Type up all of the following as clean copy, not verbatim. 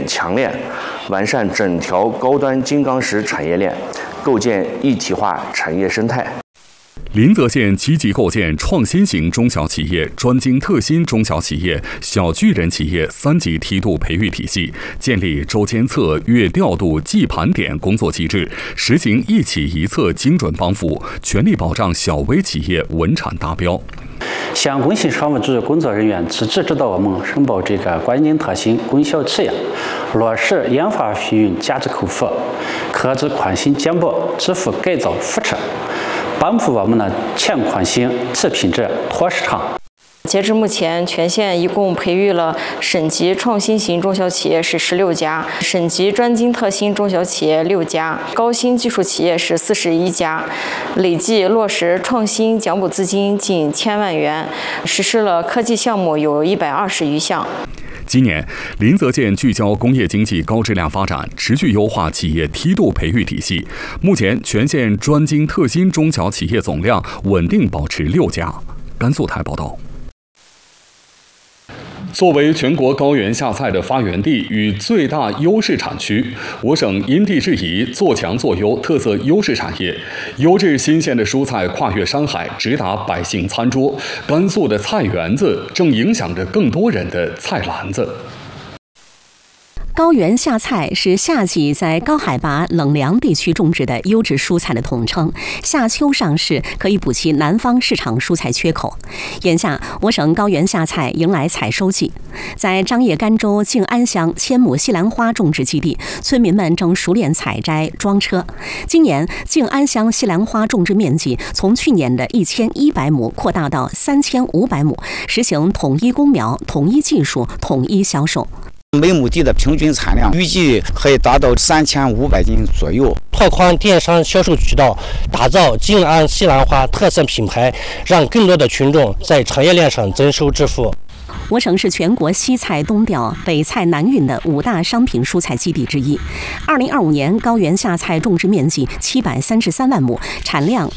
强链，完善整条高端金刚石产业链，构建一体化产业生态。 临泽县积极构建创新型中小企业、专精特新中小企业、小巨人企业3级梯度培育体系，建立周监测、月调度、季盘点工作机制，实行一企一策精准帮扶，全力保障小微企业稳产达标。 向工信商务局工作人员积极指导我们申报关键特新中小企业，落实研发费用价值扣付、克制宽心减薄、支付改造扶持，帮扶我们的全宽心、次品质、拓市场。 截至目前，全县一共培育了省级创新型中小企业是16家，省级专精特新中小企业6家，高新技术企业是41家，累计落实创新奖补资金近1000万元，实施了科技项目有120余项。 今年，临泽县聚焦工业经济高质量发展，持续优化企业梯度培育体系。目前，全县专精特新中小企业总量稳定保持6家。甘肃台报道。作为全国高原下菜的发源地与最大优势产区，我省因地制宜，做强做优特色优势产业，优质新鲜的蔬菜跨越山海，直达百姓餐桌。甘肃的菜园子正影响着更多人的菜篮子。 高原夏菜是夏季在高海拔冷凉地区种植的优质蔬菜的统称，夏秋上市可以补齐南方市场蔬菜缺口。眼下，我省高原夏菜迎来采收季，在张掖甘州静安乡1000亩西兰花种植基地，村民们正熟练采摘装车。今年，静安乡西兰花种植面积从去年的1100亩扩大到3500亩，实行统一供苗、统一技术、统一销售。 每亩地的平均产量预计可以达到3500斤左右。 拓宽电商销售渠道，打造静安西兰花特色品牌，让更多的群众在产业链上增收致富。 我省是全国西菜东调、北菜南运的5大商品蔬菜基地之一。2025年高原夏菜种植面积733万亩，产量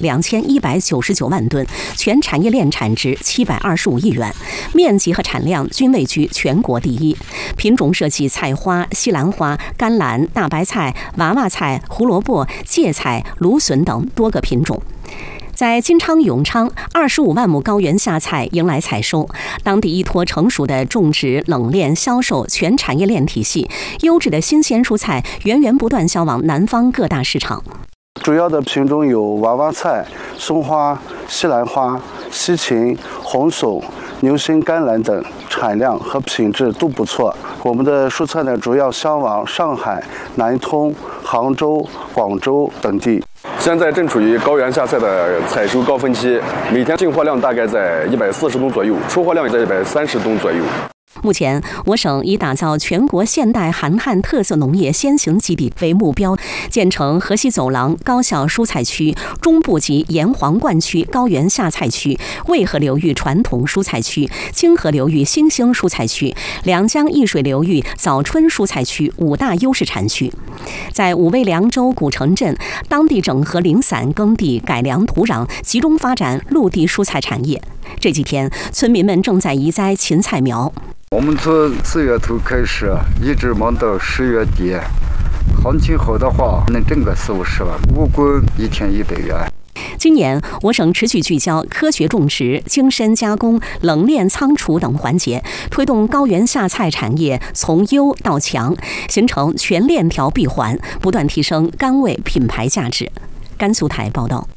2199万吨，全产业链产值725亿元，面积和产量均位居全国第一。品种涉及菜花、西兰花、甘蓝、大白菜、娃娃菜、胡萝卜、芥菜、芦笋等多个品种。在金昌永昌，25万亩高原夏菜迎来采收，当地依托成熟的种植、冷链、销售全产业链体系，优质的新鲜蔬菜源源不断销往南方各大市场。 主要的品种有娃娃菜、松花、西兰花、西芹、红薯、牛心甘蓝等，产量和品质都不错。我们的蔬菜呢，主要销往上海、南通、杭州、广州等地。 现在正处于高原夏菜的采收高峰期，每天进货量大概在140吨左右，出货量也在130吨左右。 目前，我省以打造全国现代韩汉特色农业先行基地为目标，建成河西走廊高效蔬菜区、中部及沿黄灌区高原夏菜区、渭河流域传统蔬菜区、清河流域新兴蔬菜区、两江一水流域早春蔬菜区5大优势产区。在武威凉州古城镇，当地整合零散耕地，改良土壤，集中发展陆地蔬菜产业。这几天，村民们正在移栽芹菜苗。 我们从4月头开始，一直忙到10月底，行情好的话能挣个40-50万，务工1天100元。 今年，我省持续聚焦科学种植、精深加工、冷链仓储等环节，推动高原夏菜产业从优到强，形成全链条闭环，不断提升甘味品牌价值。甘肃台报道。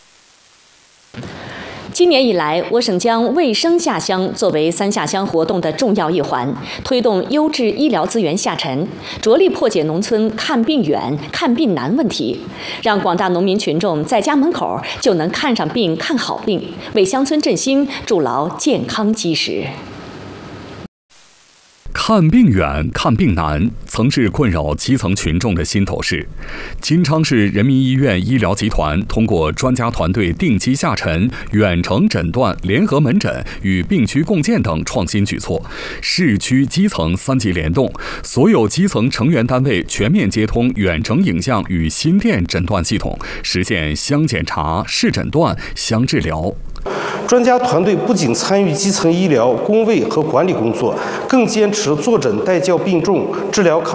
今年以来，我省将卫生下乡作为3下乡活动的重要一环，推动优质医疗资源下沉，着力破解农村看病远、看病难问题，让广大农民群众在家门口就能看上病、看好病，为乡村振兴筑牢健康基石。 看病远、看病难，曾是困扰基层群众的心头事。金昌市人民医院医疗集团通过专家团队定期下沉、远程诊断、联合门诊与病区共建等创新举措，市区基层3级联动，所有基层成员单位全面接通远程影像与心电诊断系统，实现乡检查、市诊断、乡治疗。 专家团队不仅参与基层医疗、工卫和管理工作，更坚持坐诊带教并重、治疗抗